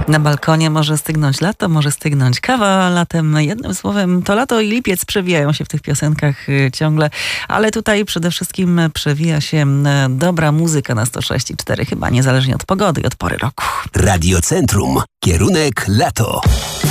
Na balkonie może stygnąć lato, może stygnąć kawa latem. Jednym słowem, to lato i lipiec przewijają się w tych piosenkach ciągle, ale tutaj przede wszystkim przewija się dobra muzyka na 106,4, chyba niezależnie od pogody i od pory roku. Radio Centrum. Kierunek lato.